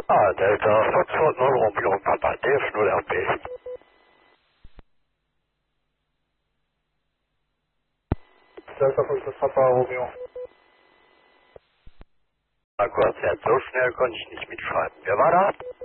Delta Foxtrot 0 Romeo Papa DF 0 RP. Delta Foxtrot Papa Romeo. Kurz, so schnell konnte ich nicht mitschreiben. Wer war da?